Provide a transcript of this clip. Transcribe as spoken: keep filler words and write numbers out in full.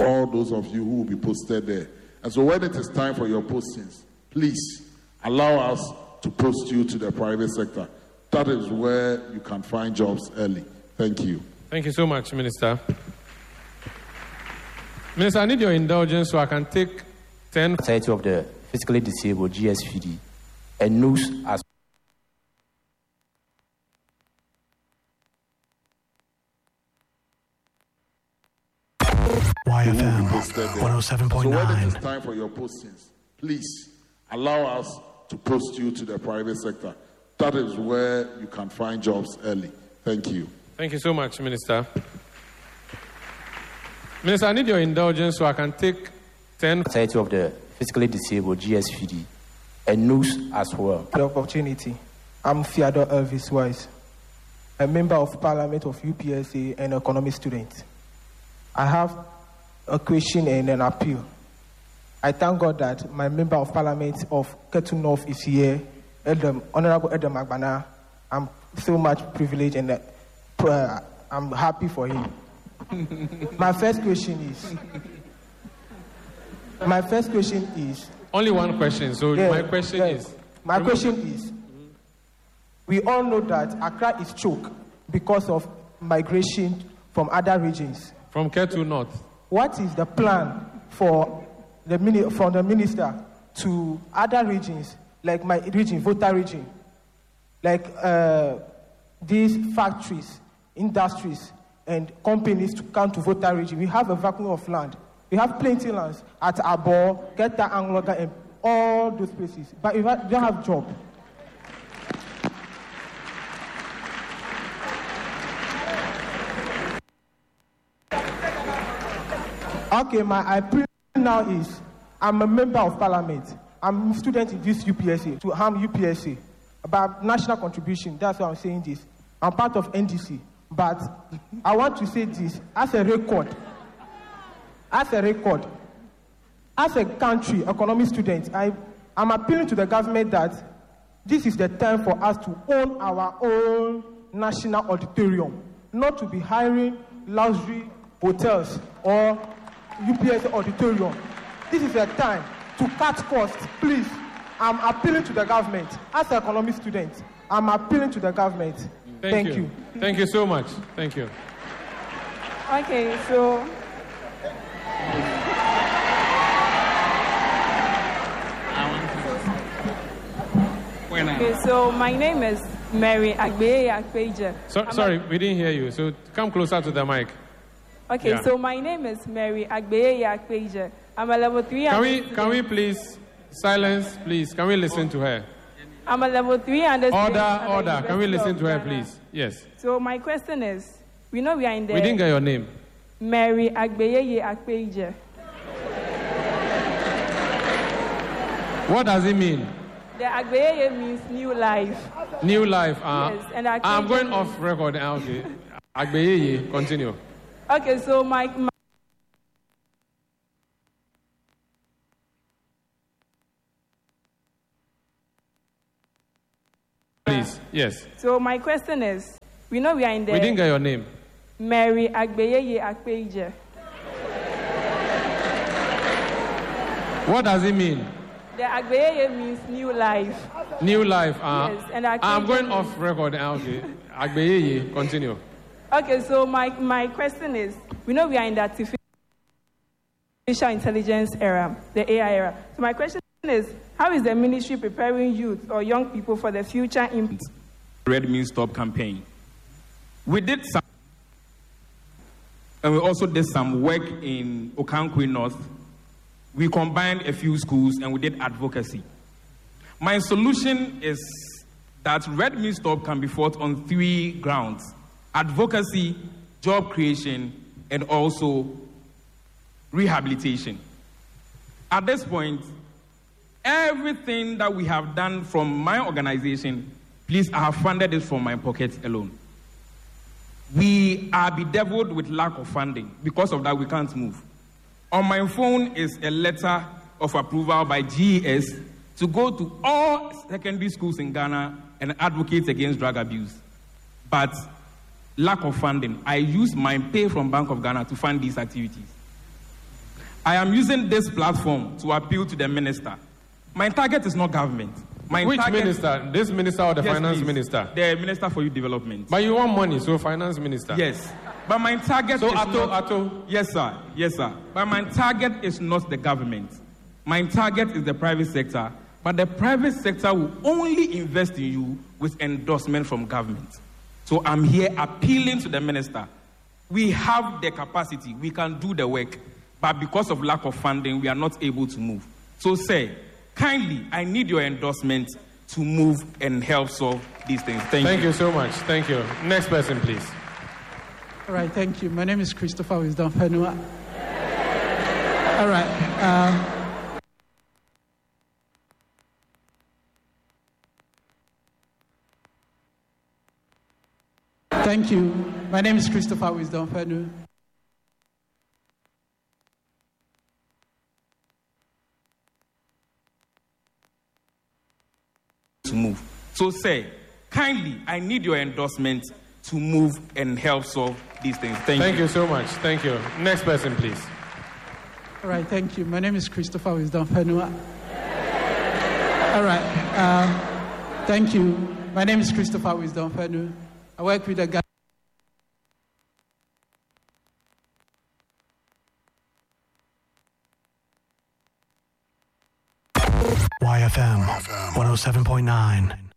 all those of you who will be posted there. And so when it is time for your postings, please allow us to post you to the private sector. That is where you can find jobs early. Thank you. Thank you so much, Minister. Minister, I need your indulgence so I can take ten... Society of the Physically Disabled, G S P D, and news as Y F M one oh seven point nine. So when it is time for your postings, please allow us to post you to the private sector. That is where you can find jobs early. Thank you. Thank you so much, Minister. Minister, I need your indulgence so I can take ten... Society of the Physically Disabled, G S P D, and news as well. The opportunity. I'm Theodore Elvis Wise, a member of Parliament of U P S A and economic student. I have a question and an appeal. I thank God that my member of Parliament of Ketu North is here, Edem, Honorable Edem Agbana. I'm so much privileged and uh, I'm happy for him. My first question is, my first question is... Only one question, so yeah, my question yeah, is... My remember. question is, we all know that Accra is choked because of migration from other regions. From Ketu North. What is the plan for the mini, from the minister to other regions, like my region, Volta region, like uh, these factories, industries, and companies to come to Volta region? We have a vacuum of land. We have plenty lands at Abo, Geta, Angloga, and all those places, but we don't have job. Okay, my appeal now is, I'm a member of Parliament. I'm a student in this U P S A, to harm U P S A. About national contribution, that's why I'm saying this. I'm part of N D C, but I want to say this as a record. As a record, as a country, economic student, I, I'm appealing to the government that this is the time for us to own our own national auditorium, not to be hiring luxury hotels or U P S auditorium. This is a time to cut costs. Please, I'm appealing to the government. As an economic student, I'm appealing to the government. Thank, Thank you. you. Thank you so much. Thank you. Okay, so... Okay, so my name is Mary Agbeye Akpeja. So, sorry, a... we didn't hear you. So come closer to the mic. Okay, yeah. So my name is Mary Agbeye Akpeja. I'm a level three. Can we can we please silence, please? Can we listen to her? I'm a level three understudent. Order, order. Can we listen to her, please? Yes. So my question is, we know we are in the... We didn't get your name. Mary Agbeye Akpeja. What does it mean? The Agbeye means new life. New life. Uh, yes, and I'm going off record. Okay. Agbeye, continue. Okay, so my, my Please, yes. So my question is, we know we are in the... We didn't get your name. Mary Agbeye Akpeja. What does it mean? The Agbeye means new life. New life. Uh, yes, and I'm going off record. Okay. Agbeye, continue. Okay, so my, my question is, we know we are in the artificial intelligence era, the A I era. So my question is, how is the ministry preparing youth or young people for the future impact? Red Means Stop campaign. We did some, and we also did some work in Okankwe North. We combined a few schools and we did advocacy. My solution is that Red Means Stop can be fought on three grounds: advocacy, job creation, and also rehabilitation. At this point, everything that we have done from my organization, please, I have funded it from my pocket alone. We are bedeviled with lack of funding. Because of that, we can't move. On my phone is a letter of approval by G E S to go to all secondary schools in Ghana and advocate against drug abuse. But lack of funding. I use my pay from Bank of Ghana to fund these activities. I am using this platform to appeal to the minister. My target is not government. My Which target, minister? This minister or the yes, finance please. minister? The Minister for Youth Development. But you want money, so finance minister. Yes. But my target So is Ato, not... Ato. Yes, sir. Yes, sir. But my target is not the government. My target is the private sector. But the private sector will only invest in you with endorsement from government. So I'm here appealing to the minister. We have the capacity. We can do the work. But because of lack of funding, we are not able to move. So, sir, kindly, I need your endorsement to move and help solve these things. Thank, Thank you. you so much. Thank you. Next person, please. All right, thank you. My name is Christopher Wisdom Fenua. All right. Um, thank you. My name is Christopher Wisdom Fenua. To move. So, sir, kindly, I need your endorsement to move and help solve these things. Thank, Thank you. you so much. Thank you. Next person, please. All right, thank you. My name is Christopher Wisdom Fenua. All right. Um, thank you. My name is Christopher Wisdom Fenua. I work with a guy. Y F M one oh seven point nine.